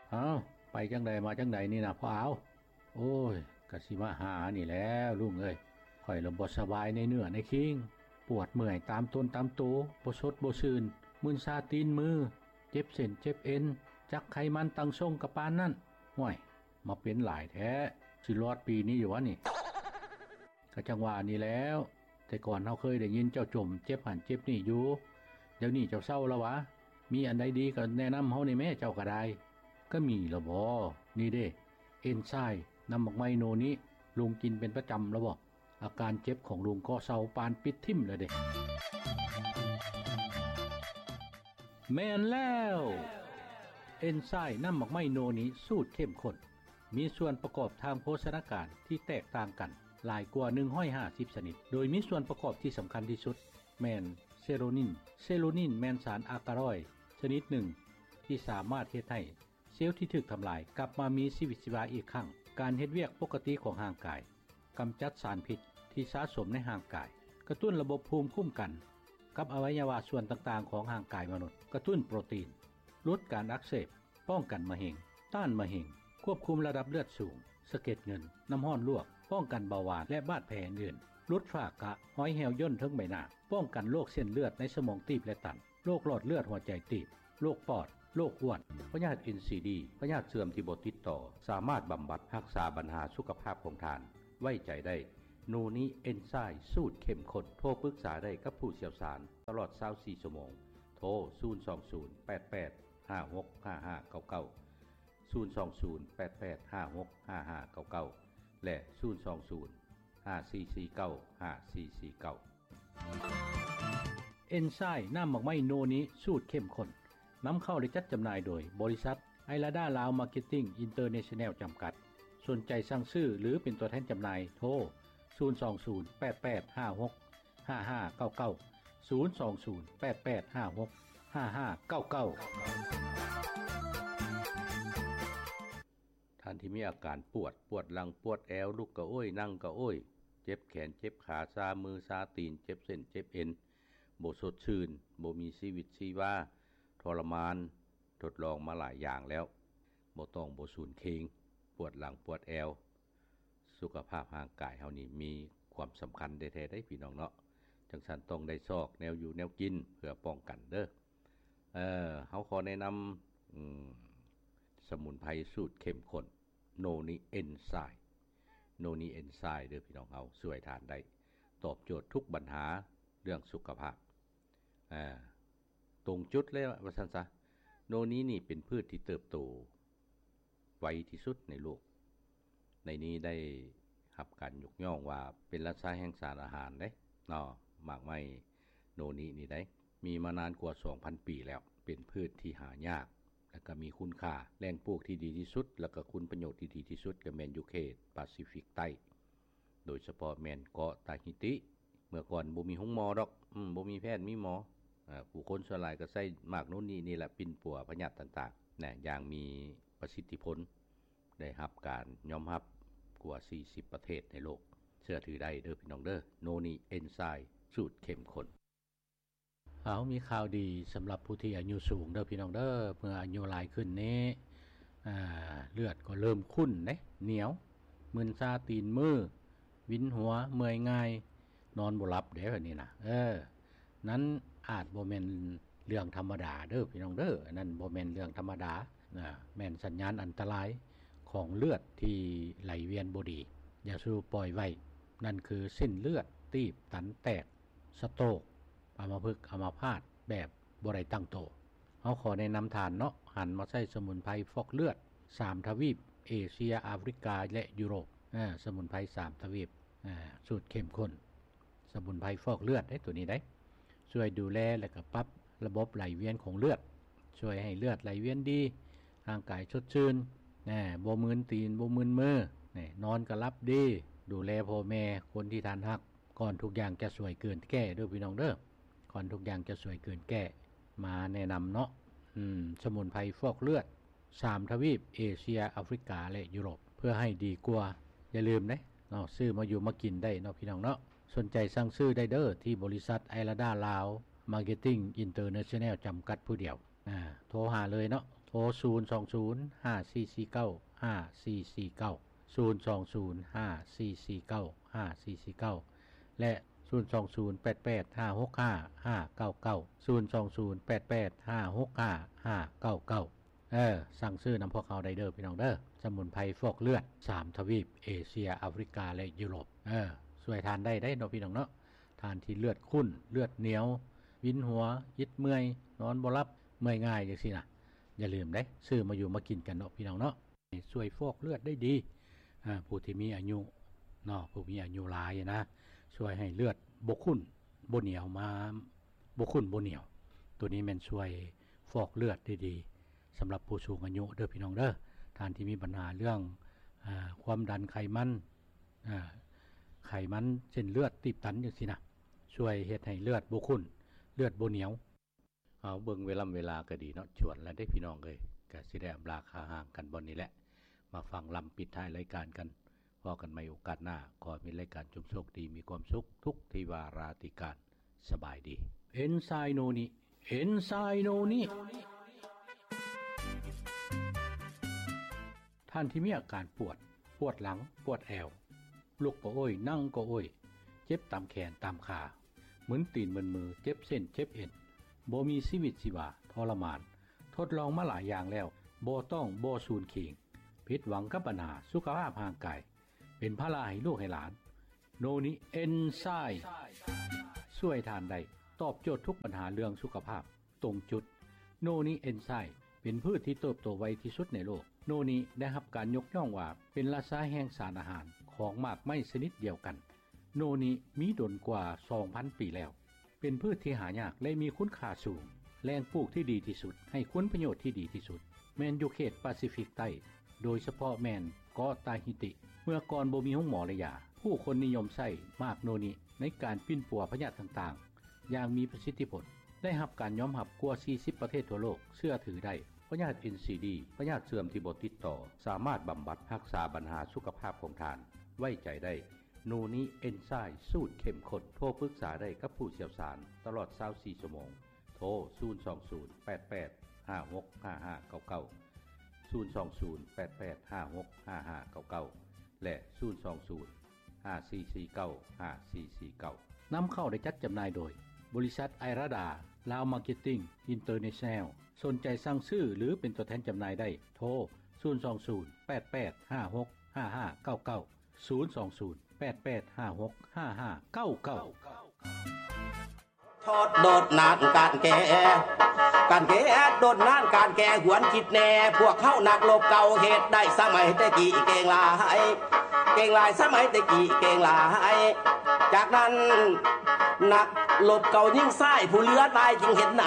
เอาไปจังใดมาจังใดนี่นะพ่อเอาโอ้ยกะสิมาหานี่แล้วลุงเอ้ยข่อยลมบ่สบายในเนื้อในคิงปวดเมื่อยตามต้นตามตัวบ่สดบ่ซื่นมึนซาตีนมือเจ็บเส้นเจ็บเอ็นจักไขมันตั้งทรงกะปานนั่นห่วยมาเป็นหลายแท้สิรอดปีนี้อยู่วะนี่ก็จังว่านี่แล้วแต่ก่อนเฮาเคยได้ยินเจ้าจมเจ็บหันเจ็บนี่อยู่เดี๋ยวนี้เจ้าเศร้าแล้ววะมีอันใดดีก็แนะนำเฮานี่แม่เจ้าก็ได้ก็มีละบ่นี่เด้เอนไซม์น้ำหมักไมโนนี้ลุงกินเป็นประจำแล้วบ่อาการเจ็บของลุงก็เศร้าปานปิดทิ่มเลยเด้แม่นแล้วเอนไซม์น้ำหมักไมโนนี้สูตรเข้มข้นมีส่วนประกอบทางโภชนาการที่แตกต่างกันหลายกว่า150ชนิดโดยมีส่วนประกอบที่สำคัญที่สุดแม่นเซโรนินแม่นสารอากาลอยด์ชนิดหนึ่งที่สามารถเฮ็ดให้เซลล์ที่ถูกทำลายกลับมามีชีวิตชีวาอีกครั้งการเฮ็ดเวียกปกติของร่างกายกำจัดสารพิษที่สะสมในร่างกายกระตุ้นระบบภูมิคุ้มกันกับอวัยวะส่วนต่างๆของร่างกายมนุษย์กระตุ้นโปรตีนลดการอักเสบป้องกันมะเร็งต้านมะเร็งควบคุมระดับเลือดสูงสะเก็ดเงินน้ำร้อนลวกป้องกันเบาหวานและบาดแผลอื่นลดฝ้ากระห้อยแหวย่นทั้งใบหน้าป้องกันโรคเส้นเลือดในสมองตีบและตันโรคหลอดเลือดหัวใจตีบโรคปอดโรคอ้วนพยาธิ NCD พยาธิเสื่อมที่บ่ติดต่อสามารถบำบัดรักษาปัญหาสุขภาพของท่านไว้ใจได้โนนี้เอนไซม์สูตรเข้มข้นโทรปรึกษาได้กับผู้เชี่ยวชาญตลอด24ชั่วโมงโทร02088565599 และ02054495449เอนไซม์น้ำหมักไม้โนนี้สูตรเข้มข้นนำเข้าและจัดจำหน่ายโดยบริษัทไอลาดาลาวมาร์เก็ตติ้งอินเตอร์เนชั่นแนลจำกัดสนใจสั่งซื้อหรือเป็นตัวแทนจำหน่ายโทร02088565599 02088565599ท่านที่มีอาการปวดหลังปวดแอวลุกก็โอ้ยนั่งก็โอ้ยเจ็บแขนเจ็บขาซามือซาตีนเจ็บเส้นเจ็บเอ็นบ่สดชื่นบ่มีชีวิตชีวาทรมานทดลองมาหลายอย่างแล้วบ่ต้องบ่สูญเคงปวดหลังปวดแอวสุขภาพร่างกายเฮานี่มีความสำคัญแท้ๆได้พี่น้องเนาะจังซั่นต้องได้ซอกแนวอยู่แนวกินเพื่อป้องกันเด้อเฮาขอแนะนำสมุนไพรสูตรเข้มข้นโนนี้เอนไซม์เด้อพี่น้องเฮาช่วยทานได้ตอบโจทย์ทุกปัญหาเรื่องสุขภาพตรงจุดเลยว่าซั่นซะโนนี้นี่เป็นพืชที่เติบโตไวที่สุดในโลกในนี้ได้รับการยกย่องว่าเป็นราชาแห่งสารอาหารเด้เนาะหมากไม้โนนี้นี่ได้มีมานานกว่า 2,000 ปีแล้วเป็นพืชที่หายากแล้วก็มีคุณค่าแหล่งปลูกที่ดีที่สุดแล้วก็คุณประโยชน์ที่ดีที่สุดก็แม่นอยู่เขตแปซิฟิกใต้โดยเฉพาะแม่นเกาะตาฮิติเมื่อก่อนบ่มีโรงหมอดอกบ่มีแพทย์มีหมอผู้คนส่วนหลายก็ใช้หมากโน่นนี่แหละปิ่นปัวพยาธิต่างๆนะอย่างมีประสิทธิผลได้รับการยอมรับกว่า40ประเทศในโลกเชื่อถือได้เด้อพี่น้องเด้อโนนี้เอนไซม์สูตรเข้มข้นมีข่าวดีสำหรับผู้ที่อายุสูงเด้อพี่น้องเด้อเมื่ออายุหลายขึ้นนี้เลือดก็เริ่มข้นเด้เหนียวมึนซาตีนมือวินหัวเมื่อยง่ายนอนบ่หลับเด้อนี่นะนั้นอาจบ่แม่นเรื่องธรรมดาเด้อพี่น้องเด้อนั่นบ่แม่นเรื่องธรรมดาแม่นสัญญาณอันตรายของเลือดที่ไหลเวียนบ่ดีอย่าสู้ปล่อยไว้นั่นคือเส้นเลือดตีบตันแตกสโตรกอัมพฤกษ์อัมพาตแบบบ่ได้ตั้งโตเฮาขอแนะนำทานเนาะหันมาใช้สมุนไพรฟอกเลือด3ทวีปเอเชียแอฟริกาและยุโรปสมุนไพร3ทวีปสูตรเข้มข้นสมุนไพรฟอกเลือดได้ตัวนี้ได้ช่วยดูแลและก็ปรับระบบไหลเวียนของเลือดช่วยให้เลือดไหลเวียนดีร่างกายสดชื่นบ่มึนตีนบ่มึนมือนอนก็หลับดีดูแลพ่อแม่คนที่ทานฮักก่อนทุกอย่างจะสวยเกินแก้เด้อพี่น้องเด้อก่อนทุกอย่างจะสวยเกินแก้มาแนะนำเนาะสมุนไพรฟอกเลือด3ทวีปเอเชียแอฟริกาและยุโรปเพื่อให้ดีกว่าอย่าลืมเนาะซื้อมาอยู่มากินได้เนาะพี่น้องเนาะสนใจสั่งซื้อได้เด้อที่บริษัทไอลาดาลาวมาร์เก็ตติ้งอินเตอร์เนชั่นแนลจำกัดผู้เดียวโทรหาเลยเนาะโทร02054495449 02054495449และ02088565599 02088565599สั่งซื้อนำพวกเขาได้เด้อพี่น้องเด้อสมุนไพรฟอกเลือด3ทวีปเอเชียแอฟริกาและยุโรปช่วยทานได้เนาะพี่น้องเนาะทานที่เลือดข้นเลือดเหนียววินหัวยิดเมื่อยนอนบ่หลับเมื่อยง่ายจังซี่นะอย่าลืมเด้ซื้อมาอยู่มากินกันเนาะพี่น้องเนาะช่วยฟอกเลือดได้ดีผู้ที่มีอายุเนาะผู้มีอายุหลายนะช่วยให้เลือดบ่ข้นบ่เหนียวมาบ่ข้นบ่เหนียวตัวนี้แม่นช่วยฟอกเลือดได้ดีสำหรับผู้สูงอายุเด้อพี่น้องเด้อท่านที่มีปัญหาเรื่องความดันไขมันเส้นเลือดตีบตันจังซี่นะช่วยเฮ็ดให้เลือดบ่ข้นเลือดบ่เหนียวเอาเบิ่งเวลาก็ดีเนาะชวนแล้วได้พี่น้องเอ้ยก็สิได้อำลาคาห่างกันบ่นี้แหละมาฟังลำปิดท้ายรายการกันพอกันใหม่โอกาสหน้าขอมีรายการจุมโชคดีมีความสุขทุกทิวาราติการสบายดีเอนไซโนนิท่านที่มีอาการปวดหลังปวดแอวลุกก็โอยนั่งก็โอยเจ็บตามแขนตามขาเหมือนตีนเหมือนมือเจ็บเส้นเจ็บเอ็นบ่มีชีวิตชีวาทรมานทดลองมาหลายอย่างแล้วบ่สูญขิงผิดหวังกับปัญหาสุขภาพร่างกายเป็นภาระให้ลูกให้หลานโนนิเอนไซม์ช่วยทานได้ตอบโจทย์ทุกปัญหาเรื่องสุขภาพตรงจุดโนนิเอนไซม์เป็นพืชที่เติบโตไวที่สุดในโลกโนนิได้รับการยกย่องว่าเป็นราชาแห่งสารอาหารของหมากไม้ชนิดเดียวกันโนนิมีดนกว่า 2,000 ปีแล้วเป็นพืชที่หายากและมีคุณค่าสูงแหล่งปลูกที่ดีที่สุดให้คุณประโยชน์ที่ดีที่สุดแม่นอยู่เขตแปซิฟิกใต้โดยเฉพาะแม่นเกาะตาฮิติเมื่อก่อนบ่มีห้องหมอและยาผู้คนนิยมใช้หมากโนนิในการปิ้นปัวพยาธิต่างๆอย่างมีประสิทธิผลได้รับการยอมรับกว่า40ประเทศทั่วโลกเชื่อถือได้พยาธิ NCD พยาธิเสื่อมที่บ่ติดต่อสามารถบำบัดรักษาปัญหาสุขภาพของท่านไว้ใจได้โนนิเอนไซม์สูตรเข้มข้นโทรปรึกษาได้กับผู้เชี่ยวชาญตลอด24ชั่วโมงโทร02088565599 และ02054495449นำเข้าได้จัดจำหน่ายโดยบริษัทไอราดาลาวมาร์เก็ตติ้งอินเตอร์เนชั่นแนลสนใจสั่งซื้อหรือเป็นตัวแทนจำหน่ายได้โทร02088565599 ทอดโดดนานการแก่โดดนานการแก่หวนคิดแน่พวกเข้านักลบเก่าเหตุได้สมัยแต่กี่เก่งหลายสมัยแต่กี่เก่งหลายจากนั้นนักลบเก่ายิ่งไส้ผู้เหลือตายจึงเห็นหน้า